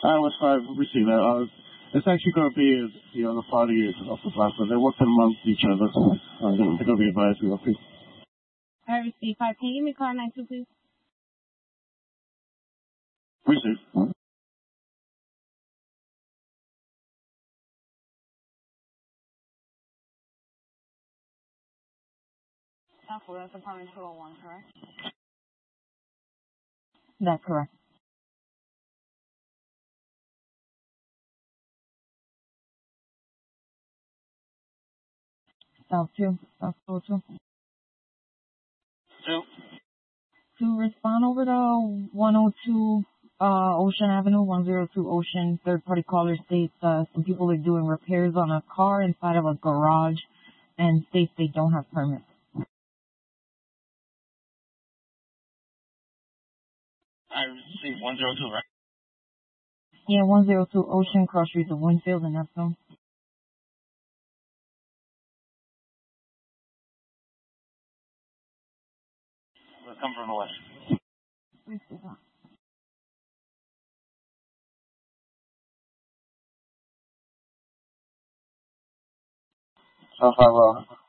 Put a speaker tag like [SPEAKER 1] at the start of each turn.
[SPEAKER 1] West 5, received that. It's actually going to be, the party of the plaza. They're working amongst each other. They're going to be advised. Okay.
[SPEAKER 2] I received 5. Can you give me car 92, please?
[SPEAKER 1] Received.
[SPEAKER 2] That's apartment 201, correct?
[SPEAKER 3] That's correct. South 2. South 2. To respond over to 102 Ocean Avenue, 102 Ocean, third-party caller states some people are doing repairs on a car inside of a garage and states they don't have permits.
[SPEAKER 1] I received 102, right?
[SPEAKER 3] Yeah, 102 Ocean, cross streets of Winfield and Epsom.
[SPEAKER 1] We'll come from the west. South 5,